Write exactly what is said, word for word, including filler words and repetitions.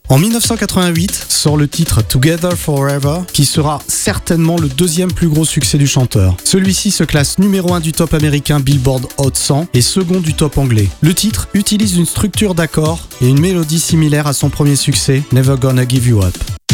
En dix-neuf cent quatre-vingt-huit sort le titre Together Forever, qui sera certainement le deuxième plus gros succès du chanteur. Celui-ci se classe numéro un du top américain Billboard Hot cent et second du top anglais. Le titre utilise une structure d'accords et une mélodie similaire à son premier succès, Never Gonna Give You Up.